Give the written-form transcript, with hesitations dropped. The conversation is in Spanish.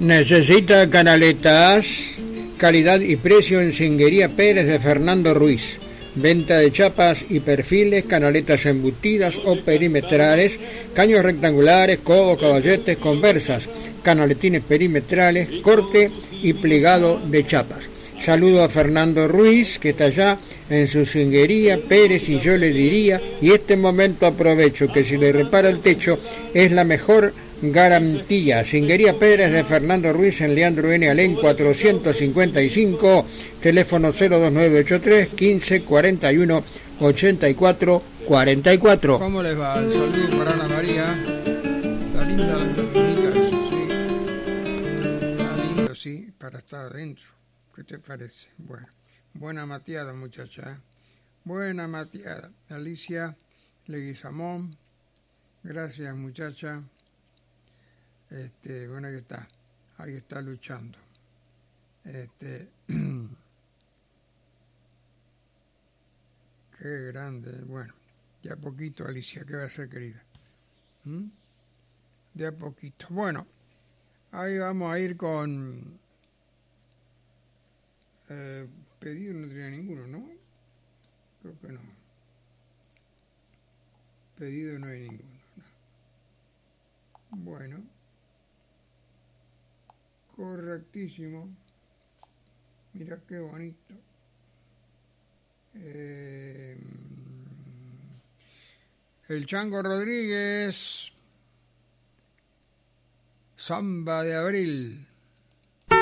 Necesita canaletas, calidad y precio en Singuería Pérez de Fernando Ruiz. Venta de chapas y perfiles, canaletas embutidas o perimetrales, caños rectangulares, codos, caballetes, conversas, canaletines perimetrales, corte y plegado de chapas. Saludo a Fernando Ruiz, que está allá en su Singuería Pérez, y yo le diría, y este momento aprovecho, que si le repara el techo es la mejor garantía. Singuería Pérez de Fernando Ruiz en Leandro N. Alén 455, teléfono 02983 15 41 84 44. ¿Cómo les va? El saludo para Ana María. Está linda la lunita, eso sí. Está lindo, sí, para estar adentro. ¿Qué te parece? Bueno, buena mateada, muchacha, ¿eh? Buena mateada. Alicia Leguizamón, gracias, muchacha. Bueno, ahí está luchando. Qué grande. Bueno, de a poquito, Alicia, ¿qué va a ser, querida? De a poquito. Bueno, ahí vamos a ir con pedido. No tenía ninguno, ¿no? Creo que no. Pedido no hay ninguno, no. Bueno, correctísimo. Mira qué bonito. El Chango Rodríguez, Samba de Abril.